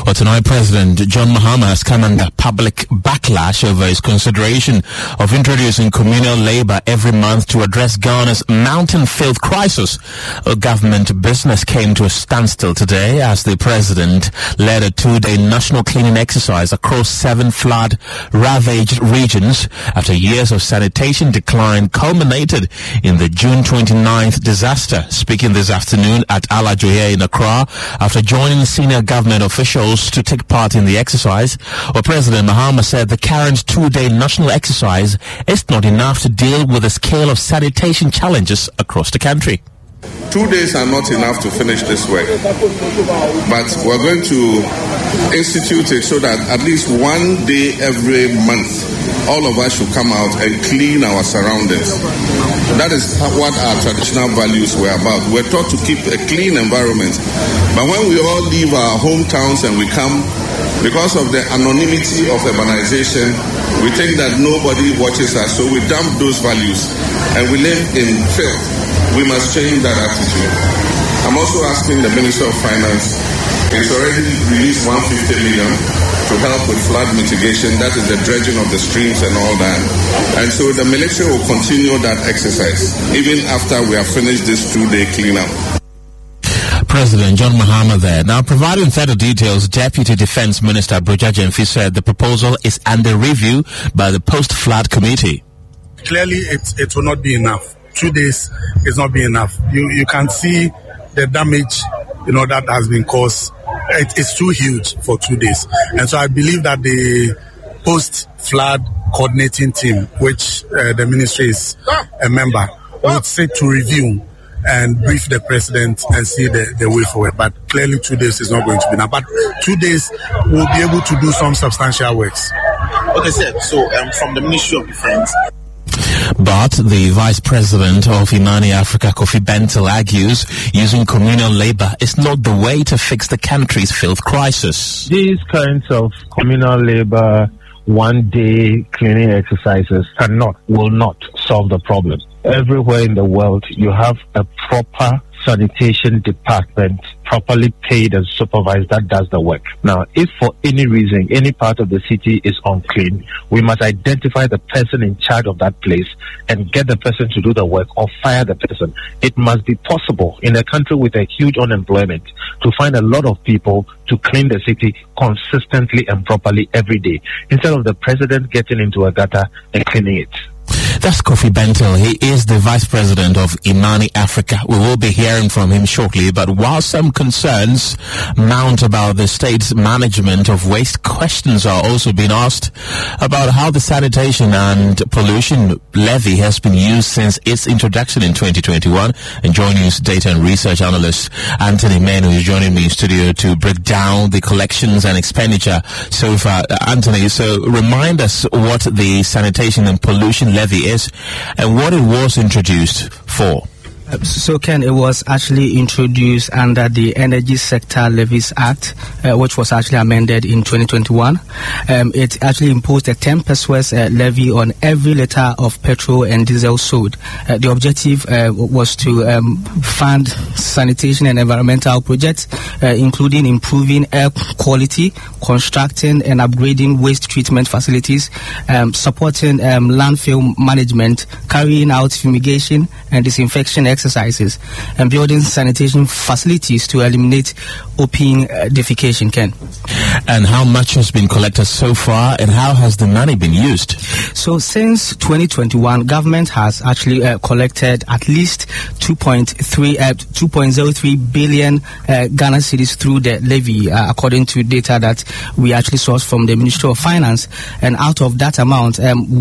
Well, tonight, President John Mahama has come under public backlash over his consideration of introducing communal labor every month to address Ghana's mounting filth crisis. Government business came to a standstill today as the president led a 2-day national cleaning exercise across 7 flood-ravaged regions after years of sanitation decline culminated in the June 29th disaster. Speaking this afternoon at Alajuye in Accra after joining senior government officials to take part in the exercise, President Mahama said the current 2-day national exercise is not enough to deal with the scale of sanitation challenges across the country. 2 days are not enough to finish this work, but we're going to institute it so that at least 1 day every month, all of us should come out and clean our surroundings. That is what our traditional values were about. We're taught to keep a clean environment, but when we all leave our hometowns and we come, because of the anonymity of urbanization, we think that nobody watches us, so we dump those values and we live in filth. We must change that attitude. I'm also asking the Minister of Finance, it's already released 150 million to help with flood mitigation. That is the dredging of the streams and all that. And so the military will continue that exercise even after we have finished this 2-day cleanup. President John Mahama there. Now, providing further details, Deputy Defense Minister Broja Jemfi said the proposal is under review by the Post-Flood Committee. Clearly, it will not be enough. 2 days is not be enough. You can see the damage, that has been caused. It's too huge for 2 days. And so I believe that the post-flood coordinating team, which the ministry is a member, would sit to review and brief the president and see the way forward. But clearly 2 days is not going to be enough. But 2 days we'll be able to do some substantial works. Okay, sir. So from the Ministry of Defense. But the Vice President of Imani Africa, Kofi Bentil, argues using communal labor is not the way to fix the country's filth crisis. These kinds of communal labor 1-day cleaning exercises will not solve the problem. Everywhere in the world, you have a proper sanitation department, properly paid and supervised, that does the work. Now, if for any reason, any part of the city is unclean, we must identify the person in charge of that place and get the person to do the work or fire the person. It must be possible in a country with a huge unemployment to find a lot of people to clean the city consistently and properly every day, instead of the president getting into a gutter and cleaning it. That's Kofi Bentil. He is the Vice President of Imani Africa. We will be hearing from him shortly. But while some concerns mount about the state's management of waste, questions are also being asked about how the sanitation and pollution levy has been used since its introduction in 2021. And joining us, data and research analyst Anthony Menu is joining me in studio to break down the collections and expenditure so far. Anthony, so remind us what the sanitation and pollution levy is and what it was introduced for. So, Ken, it was actually introduced under the Energy Sector Levies Act, which was actually amended in 2021. It actually imposed a 10 pesos levy on every litre of petrol and diesel sold. The objective was to fund sanitation and environmental projects, including improving air quality, constructing and upgrading waste treatment facilities, supporting landfill management, carrying out fumigation and disinfection exercises, and building sanitation facilities to eliminate open defecation, Ken. And how much has been collected so far, and how has the money been used? So since 2021, government has actually collected at least 2.03 billion Ghana cedis through the levy, according to data that we actually sourced from the Ministry of Finance. And out of that amount,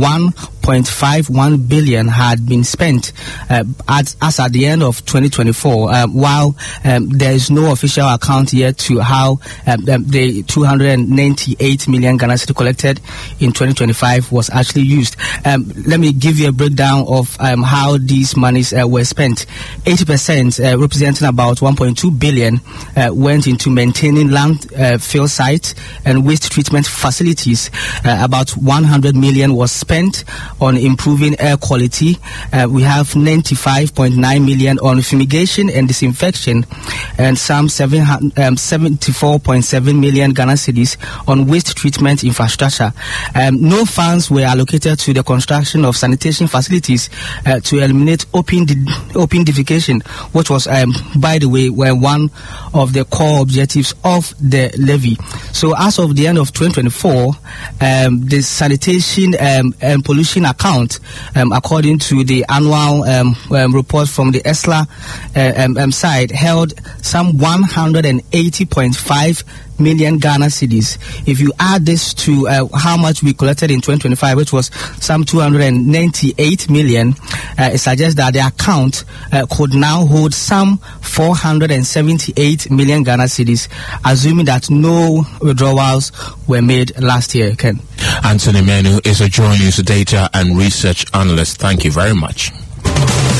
1.51 billion had been spent as at the end of 2024, while there is no official account yet to how the 298 million Ghana cedi collected in 2025 was actually used. Let me give you a breakdown of how these monies were spent. 80%, representing about 1.2 billion, went into maintaining landfill sites and waste treatment facilities. About 100 million was spent on improving air quality. We have 95.9 million on fumigation and disinfection, and some 74.7 million Ghana cedis on waste treatment infrastructure. No funds were allocated to the construction of sanitation facilities to eliminate open defecation, which was, by the way, one of the core objectives of the levy. So as of the end of 2024, the sanitation and pollution account, according to the annual report from the ESLA side, held some 180.5 million Ghana cedis. If you add this to how much we collected in 2025, which was some 298 million, it suggests that the account could now hold some 478 million Ghana cedis, assuming that no withdrawals were made last year. Ken. Anthony Menu is a Joy News data and research analyst. Thank you very much.